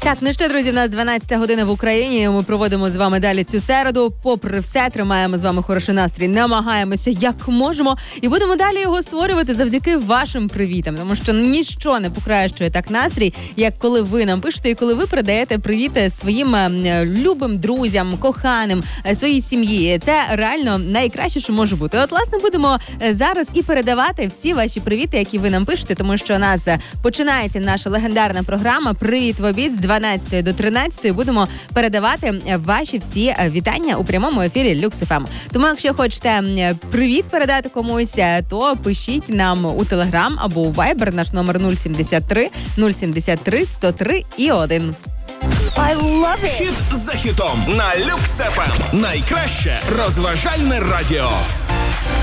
Так, ну що, друзі, у нас 12 година в Україні. Ми проводимо з вами далі цю середу. Попри все, тримаємо з вами хороший настрій, намагаємося як можемо. І будемо далі його створювати завдяки вашим привітам. Тому що ніщо не покращує так настрій, як коли ви нам пишете і коли ви передаєте привіти своїм любим друзям, коханим, своїй сім'ї. Це реально найкраще, що може бути. От, власне, будемо зараз і передавати всі ваші привіти, які ви нам пишете, тому що у нас починається наша легендарна програма «Привіт в обід» з 12 до 13. Будемо передавати ваші всі вітання у прямому ефірі Люкс ФМ. Тому, якщо хочете привіт передати комусь, то пишіть нам у Телеграм або у Вайбер. Наш номер 073 073 103 і 1. I love it! Хіт за хітом на Люкс ФМ. Найкраще розважальне радіо.